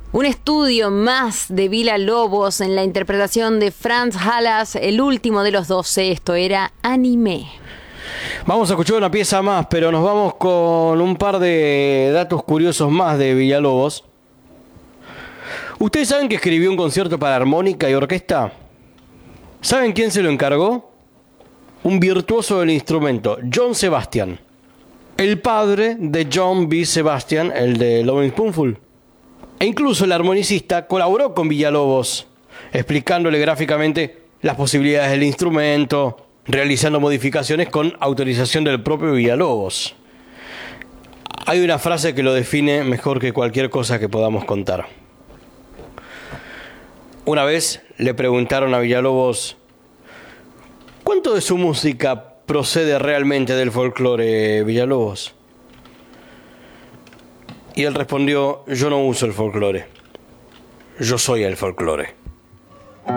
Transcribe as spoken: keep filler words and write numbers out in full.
Un estudio más de Villa-Lobos en la interpretación de Franz Halas, el último de los doce. Esto era Anime. Vamos a escuchar una pieza más, pero nos vamos con un par de datos curiosos más de Villa-Lobos. ¿Ustedes saben que escribió un concierto para armónica y orquesta? ¿Saben quién se lo encargó? Un virtuoso del instrumento, John Sebastian, el padre de John B. Sebastian, el de Lovin' Spoonful. E incluso el armonicista colaboró con Villa-Lobos, explicándole gráficamente las posibilidades del instrumento, realizando modificaciones con autorización del propio Villa-Lobos. Hay una frase que lo define mejor que cualquier cosa que podamos contar. Una vez le preguntaron a Villa-Lobos, ¿cuánto de su música procede realmente del folclore, Villa-Lobos? Y él respondió, yo no uso el folclore, yo soy el folclore.